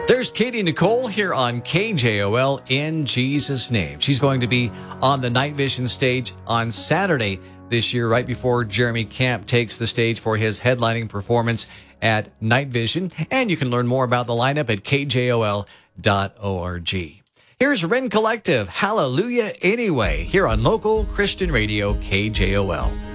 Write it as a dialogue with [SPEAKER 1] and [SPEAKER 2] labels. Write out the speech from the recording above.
[SPEAKER 1] There's Katie Nicole here on KJOL in Jesus' name. She's going to be on the Night Vision stage on Saturday this year, right before Jeremy Camp takes the stage for his headlining performance at Night Vision. And you can learn more about the lineup at kjol.org. Here's Ren Collective, Hallelujah Anyway, here on local Christian radio KJOL.